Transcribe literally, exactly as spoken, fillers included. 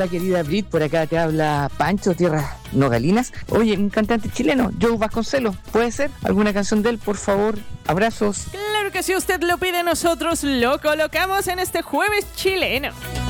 Hola querida Brit, por acá te habla Pancho, Tierras Nogalinas. Oye, un cantante chileno, Joe Vasconcelos, ¿puede ser? ¿Alguna canción de él, por favor? Abrazos. Claro que si usted lo pide, nosotros lo colocamos en este jueves chileno.